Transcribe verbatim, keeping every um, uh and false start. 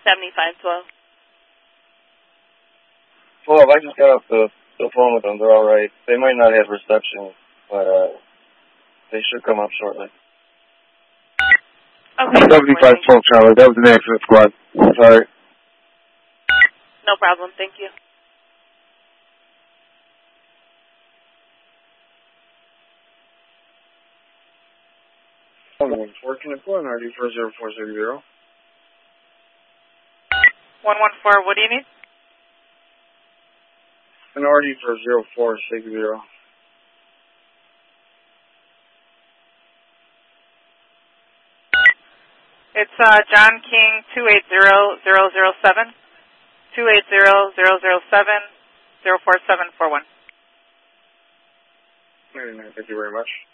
seventy-five twelve. Well, I just got off the, the phone with them. They're all right. They might not have reception, but uh, they should come up shortly. Okay. seventy-five twelve, Charlie. That was an accident squad. Sorry. No problem. Thank you. one one four, can I pull an R D for zero four six zero? one one four, what do you need? An R D for zero four six zero. It's uh, John King two eight zero zero zero seven, two eight zero zero zero seven, zero four seven four one. Thank you very much.